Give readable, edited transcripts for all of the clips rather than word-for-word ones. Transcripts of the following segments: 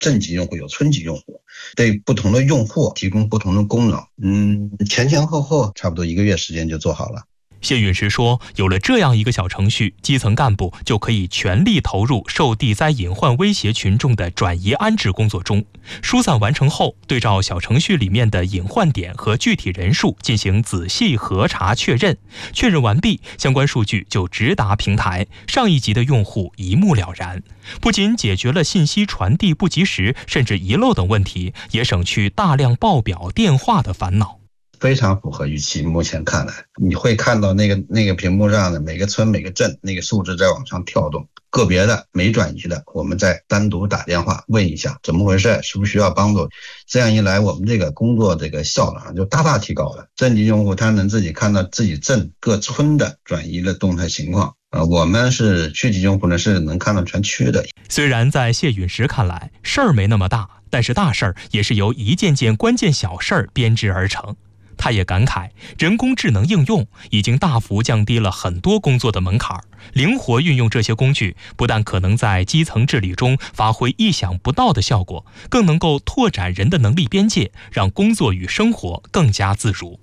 镇级用户，有村级用户，对不同的用户提供不同的功能。前后差不多1个月时间就做好了。 谢陨石说，有了这样一个小程序，基层干部就可以全力投入受地灾隐患威胁群众的转移安置工作中。疏散完成后，对照小程序里面的隐患点和具体人数进行仔细核查确认，确认完毕，相关数据就直达平台，上一级的用户一目了然。不仅解决了信息传递不及时甚至遗漏等问题，也省去大量报表电话的烦恼。 非常符合预期，目前看来，你会看到那个屏幕上的每个村每个镇那个数字在往上跳动，个别的没转移的，我们再单独打电话问一下怎么回事，是不是需要帮助。这样一来，我们这个工作这个效能就大大提高了。镇级用户他能自己看到自己镇各村的转移的动态情况，我们是区级用户呢是能看到全区的。 虽然在谢陨石看来事儿没那么大，但是大事儿也是由一件件关键小事儿编织而成。他也感慨，人工智能应用已经大幅降低了很多工作的门槛，灵活运用这些工具，不但可能在基层治理中发挥意想不到的效果，更能够拓展人的能力边界，让工作与生活更加自如。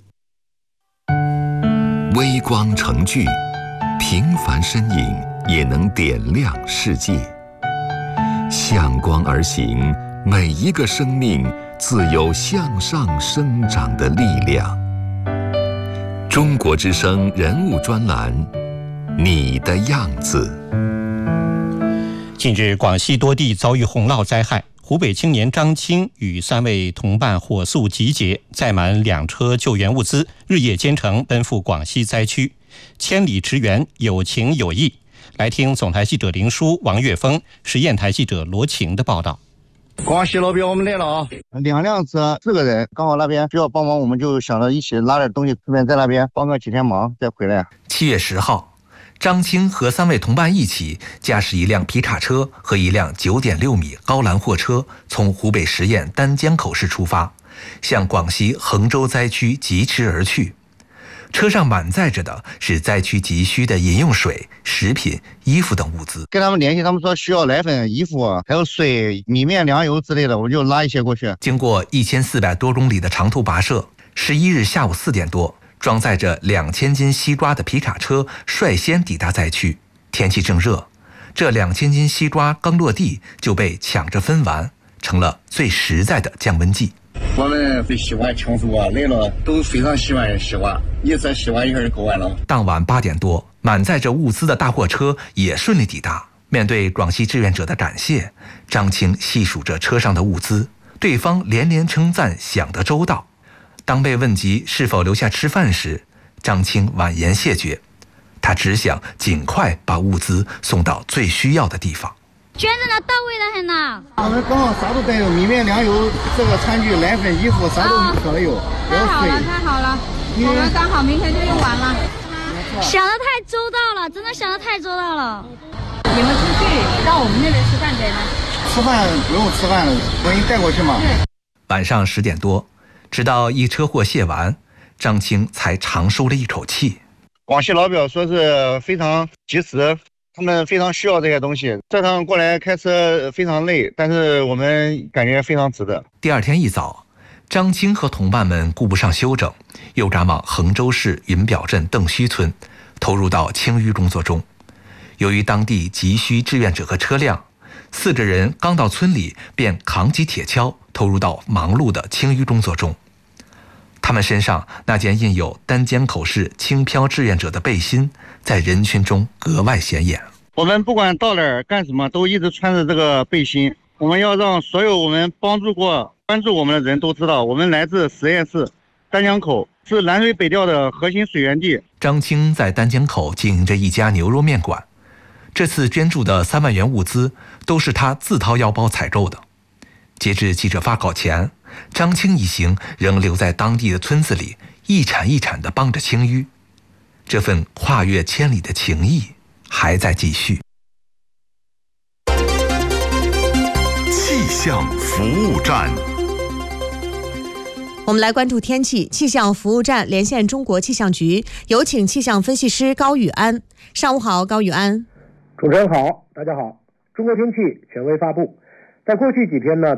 微光成炬，平凡身影也能点亮世界。向光而行，每一个生命自有向上生长的力量。中国之声人物专栏，你的样子。 近日，广西多地遭遇洪涝灾害，湖北青年张青与3位同伴火速集结，载满2车救援物资，日夜兼程奔赴广西灾区，千里驰援，有情有义。来听总台记者林舒、王岳峰、实验台记者罗晴的报道。 广西老表，我们来了啊！2辆车4个人，刚好那边需要帮忙，我们就想着一起拉点东西，顺便在那边帮个几天忙，再回来。 7月10号，张青和3位同伴一起驾驶一辆皮卡车和一辆9.6米高栏货车，从湖北十堰丹江口市出发，向广西衡州灾区疾驰而去。车上满载着的是灾区急需的饮用水、食品、衣服等物资。 跟他们联系，他们说需要奶粉、衣服，还有水、米面、粮油之类的，我就拉一些过去。 经过1400多公里的长途跋涉，11日下午4点多，装载着2000斤西瓜的皮卡车率先抵达灾区。天气正热，这2000斤西瓜刚落地就被抢着分完，成了最实在的降温剂。 我们对西瓜成熟来了，都非常喜欢西瓜，一次西瓜一会儿够完了。 当晚8点多，满载着物资的大货车也顺利抵达。面对广西志愿者的感谢，张青细数着车上的物资，对方连连称赞想得周到。当被问及是否留下吃饭时，张青婉言谢绝，他只想尽快把物资送到最需要的地方。 捐赠的到位的很呐！ 我们刚好啥都带有，米面、粮油、这个餐具、奶粉、衣服，啥都可能有。 太好了，太好了！我们刚好明天就用完了。想得太周到了，真的想得太周到了。 你们出去到我们那边吃饭对吗？ 吃饭不用吃饭了，我给你带过去嘛。 晚上10点多，直到一车货卸完，张青才长舒了一口气。 广西老表说是非常及时。他们非常需要这些东西，这趟过来开车非常累，但是我们感觉非常值得。 第二天一早，张青和同伴们顾不上休整，又赶往衡州市银表镇邓须村，投入到清淤工作中。由于当地急需志愿者和车辆，4个人刚到村里便扛起铁锹，投入到忙碌的清淤工作中。他们身上那件印有丹江口市轻飘志愿者的背心，在人群中格外显眼。 我们不管到哪儿干什么，都一直穿着这个背心。我们要让所有我们帮助过、关注我们的人都知道，我们来自实验室丹江口，是南水北调的核心水源地。 张青在丹江口经营着一家牛肉面馆，这次捐助的3万元物资都是他自掏腰包采购的。截至记者发稿前，张青一行仍留在当地的村子里，一铲一铲地帮着清淤。这份跨越千里的情谊还在继续。 气象服务站， 我们来关注天气。气象服务站连线中国气象局，有请气象分析师高宇安。上午好，高宇安。 主持人好，大家好。中国天气权威发布， 在过去几天呢，